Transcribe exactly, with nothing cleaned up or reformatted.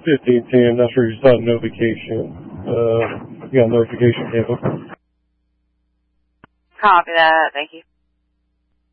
fifteen ten. Not sure you saw a notification. Uh, you got a notification, Tampa. Copy that. Thank you.